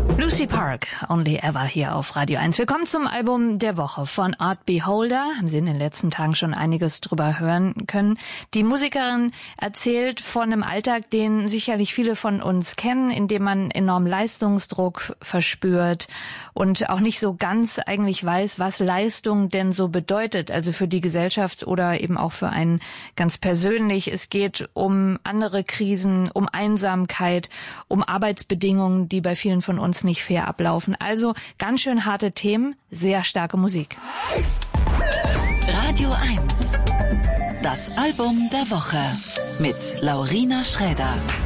Lucy Park, Only Ever hier auf Radio 1. Willkommen zum Album der Woche von Art Beholder. Haben Sie in den letzten Tagen schon einiges drüber hören können. Die Musikerin erzählt von einem Alltag, den sicherlich viele von uns kennen, in dem man enorm Leistungsdruck verspürt und auch nicht so ganz eigentlich weiß, was Leistung denn so bedeutet. Also für die Gesellschaft oder eben auch für einen ganz persönlich. Es geht um andere Krisen, um Einsamkeit, um Arbeitsbedingungen, die bei vielen von uns nicht fair ablaufen. Also ganz schön harte Themen, sehr starke Musik. Radio 1. Das Album der Woche mit Laurina Schräder.